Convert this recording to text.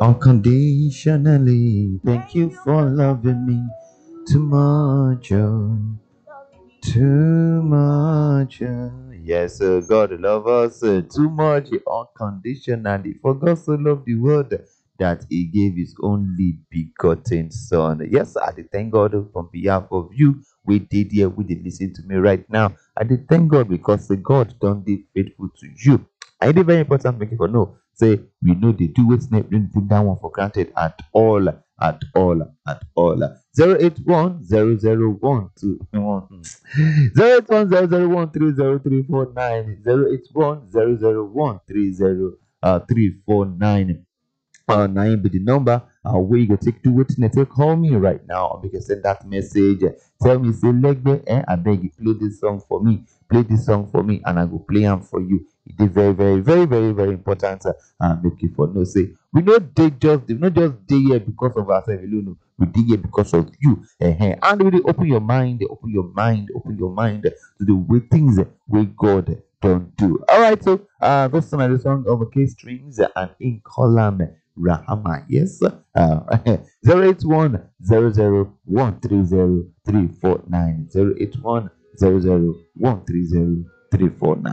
Unconditionally, thank you for loving me too much, oh, too much. Yes, God love us too much unconditionally. For God so loved the world that He gave His only begotten Son. Yes, I did thank God on behalf of you. We did here, we did listen to me right now. I did thank God because the God don't be faithful to you. I did very important make it for no. Say we know they do it, we don't take that one for granted at all, at all, at all. 081 001 08100130349 08100130349. Nine be the number where you go take do wetin take call me right now, or you can send that message. Tell me say legbe I beg you play this song for me, play this song for me, and I go play am for you. It is very very very very very important. Make you for no say we not just dey here because of ourselves alone. We dey here because of you. And really open your mind, open your mind, open your mind to the way things wey God don't do. All right, so this is another song of K Strings and in column Rahama. Yes, 081 00130 349 081 00130 349.